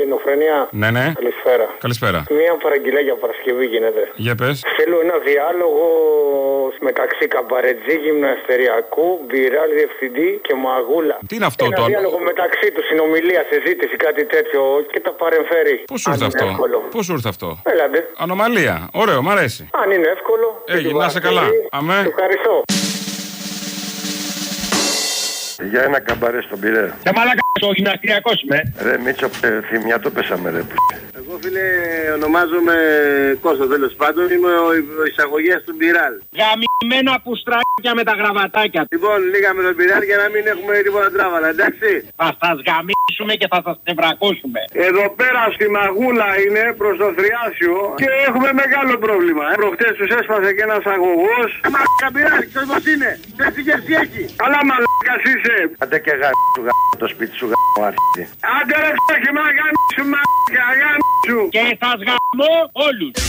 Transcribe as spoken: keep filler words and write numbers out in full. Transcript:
Ελληνοφρενία. Ναι, ναι. Καλησπέρα. Καλησπέρα. Μία παραγγελία για Παρασκευή γίνεται. Για πες. Θέλω ένα διάλογο μεταξύ Καμπαρετζή, Γυμναστεριακού, Μπιράλ, Διευθυντή και Μαγούλα. Τι είναι αυτό ένα το. Ένα διάλογο μεταξύ του, συνομιλία, συζήτηση, κάτι τέτοιο και τα παρεμφέρει. Πώς σου ήρθε αυτό. Πώς σου ήρθε αυτό. Έλατε. Ανομαλία. Ωραίο, μ' αρέσει. Αν είναι εύκολο. Έγινε, να είσαι καλά. Αμέ. Ευχαριστώ. Για ένα καμπαρέ στον Πειραιά. Για μαλάκα, ο γυμναστηριακός είμαι. Ρε Μίτσο, ε, θυμιά το πέσαμε ρε. Εγώ φίλε ονομάζομαι Κώστα, τέλος πάντων. Είμαι ο, ο εισαγωγέας του Μπιράλ. Γαμημένα πουστράκια με τα γραβατάκια. Λοιπόν, λίγα με τον Μπιράλ για να μην έχουμε τίποτα τράβαλα, εντάξει. Θα σας γαμίσουμε και θα σας τευρακώσουμε. Εδώ πέρα στη Μαγούλα είναι προς το Θριάσιο και έχουμε μεγάλο πρόβλημα. Ε. Προχτές τους έσπασε και ένας αγωγός. Μαλάκα Μπιράλ, ξέρεις πως είναι. Δεν φύγες τι έχει. Αλλά μαλάκας είσαι. Άντε και γα... σου γα... το σπίτι σου γα... άρχισε. Άντε ρε ψάχη μα γαμίσου μαλάκα, γαμίσου. Και θα σγαμώ όλους.